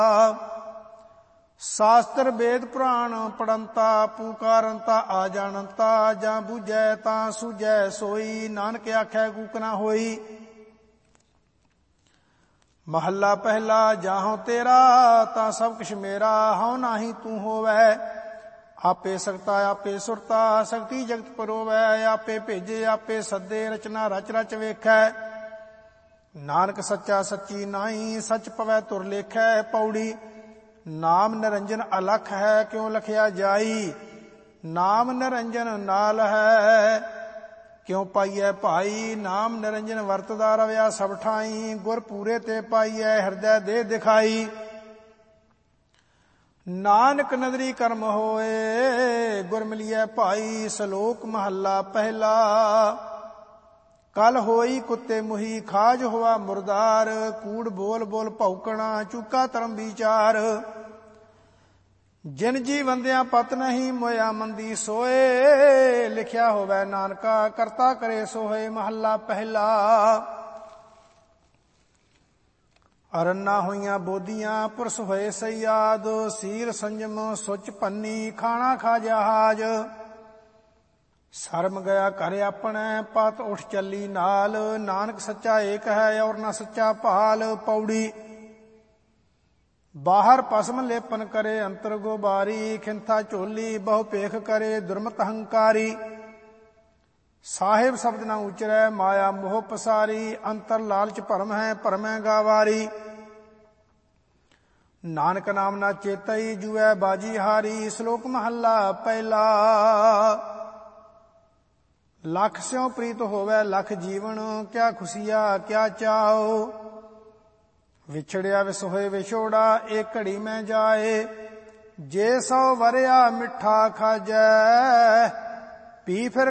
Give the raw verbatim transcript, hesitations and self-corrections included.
शास्त्र वेद पुराण पढ़ंता पुकारंता आ जानता जां बुझै तां सूझै सोई नानक आखै कूक ना होई। महला पहला जाहों तेरा तां सब किश मेरा हऊँ नाही तू होवै। आपे सकता आपे सुरता सकती जगत परोवै। आपे भेजे आपे सदे रचना रच रच वेखै। नानक सच्चा सच्ची नाई सच पवै तुर लेखै। पौड़ी नाम निरंजन अलख है क्यों लखिया जाई। नाम निरंजन नाल है क्यों पाइयै भाई। नाम निरंजन वरतदा रविया सब ठाई। गुर पूरे ते पाइयै हृदय दे दिखाई। नानक नदरी कर्म होए गुर मिलिए भाई। सलोक महला पहला। कल होई कुत्ते मुही खाज हुआ मुरदार। कूड़ बोल बोल भौकना चूका धर्म विचार। जिन जी वंदिया पत नहीं मोया मंदी सोए। लिखिया होवै नानका करता करे सोए। महला पहला। अरन्ना होइया बोधियां पुरस होए सयाद। सीर संजम सुच पन्नी खाना खा जहाज। शर्म गया कर अपने पत उठ चली नाल। नानक सच्चा एक है और न सच्चा भाल। पौड़ी बाहर पसम लेपन करे अंतर गोबारी। खिंथा चोली बहु पेख करे दुर्मत हंकारी। साहिब शब्द न उचरै माया मोह पसारी। अंतर लालच भरम है भरमै गावारी। नानक नाम ना चेतई जुए बाजी हारी। श्लोक महला पहला। लख स्यों प्रीत होवै लख जीवन क्या खुशिया क्या चाओ। विछड़िया विसोए विछोड़ा एक घड़ी में जाए। जे सौ वरिया मिठा खाजै पी फिर